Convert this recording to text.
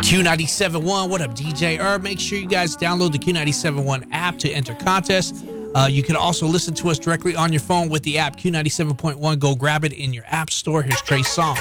Q97.1, what up, DJ Herb? Make sure you guys download the Q97.1 app to enter contests. You can also listen to us directly on your phone with the app Q97.1. Go grab it in your app store. Here's Trey Songz.